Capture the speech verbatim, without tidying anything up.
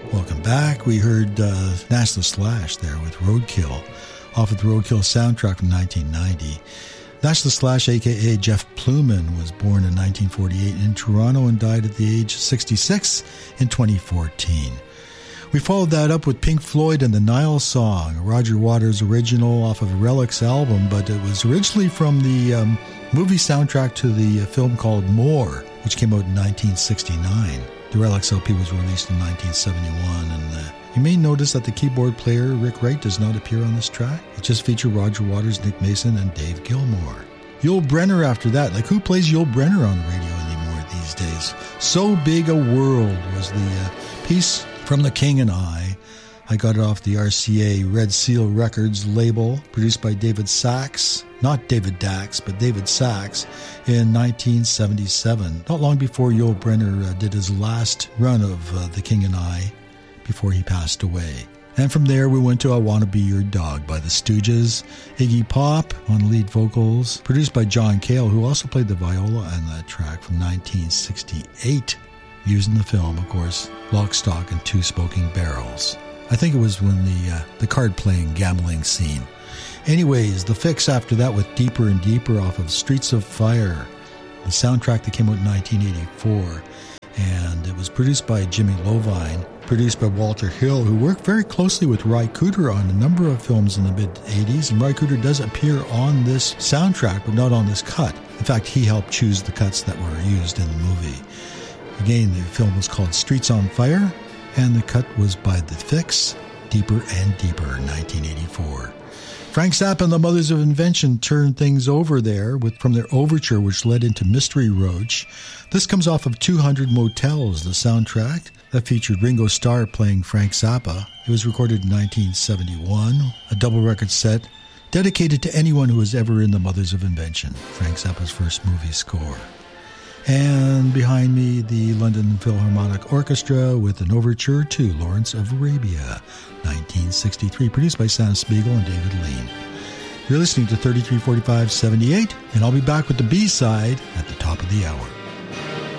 Welcome back. We heard uh, Nash the Slash there with Roadkill, off of the Roadkill soundtrack from nineteen ninety. Nash the Slash, a k a. Jeff Pluman, was born in nineteen forty-eight in Toronto and died at the age of sixty-six in twenty fourteen. We followed that up with Pink Floyd and the Nile Song, a Roger Waters original off of a Relics album, but it was originally from the um, movie soundtrack to the film called More, which came out in nineteen sixty-nine. The Relics L P was released in nineteen seventy-one, and uh, you may notice that the keyboard player, Rick Wright, does not appear on this track. It just featured Roger Waters, Nick Mason, and Dave Gilmour. Yul Brynner after that. Like, who plays Yul Brynner on the radio anymore these days? So Big a World was the uh, piece from The King and I. I got it off the R C A Red Seal Records label, produced by David Sachs. Not David Dax, but David Sachs, in nineteen seventy-seven. Not long before Yul Brynner uh, did his last run of uh, The King and I, before he passed away. And from there we went to I Wanna Be Your Dog by the Stooges. Iggy Pop on lead vocals, produced by John Cale, who also played the viola on that track from nineteen sixty-eight, used in the film, of course, Lock, Stock, and Two Smoking Barrels. I think it was when the uh, the card-playing gambling scene. Anyways, The Fix after that with Deeper and Deeper off of Streets of Fire, the soundtrack that came out in nineteen eighty-four. And it was produced by Jimmy Iovine, produced by Walter Hill, who worked very closely with Ry Cooder on a number of films in the mid-eighties. And Ry Cooder does appear on this soundtrack, but not on this cut. In fact, he helped choose the cuts that were used in the movie. Again, the film was called Streets on Fire, and the cut was by The Fix, Deeper and Deeper, nineteen eighty-four. Frank Zappa and the Mothers of Invention turned things over there with from their overture, which led into Mystery Roach. This comes off of two hundred Motels, the soundtrack that featured Ringo Starr playing Frank Zappa. It was recorded in nineteen seventy-one, a double record set dedicated to anyone who was ever in the Mothers of Invention, Frank Zappa's first movie score. And behind me, the London Philharmonic Orchestra with an overture to Lawrence of Arabia, nineteen sixty-three, produced by Sam Spiegel and David Lean. You're listening to thirty-three forty-five seventy-eight, and I'll be back with the B-side at the top of the hour.